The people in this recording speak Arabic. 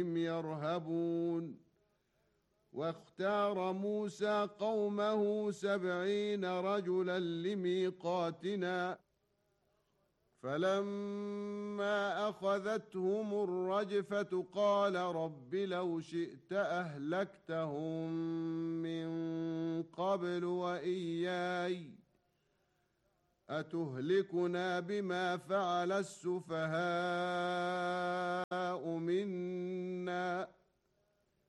يرهبون واختار موسى قومه 70 رجلا لميقاتنا فلما أخذتهم الرجفة قال رب لو شئت أهلكتهم من قبل وإياي أتهلكنا بما فعل السفهاء منا